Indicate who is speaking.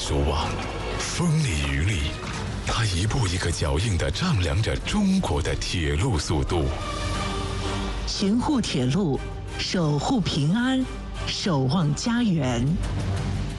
Speaker 1: 蛛网，风里雨里，它一步一个脚印地丈量着中国的铁路速度。
Speaker 2: 巡护铁路，守护平安，守望家园。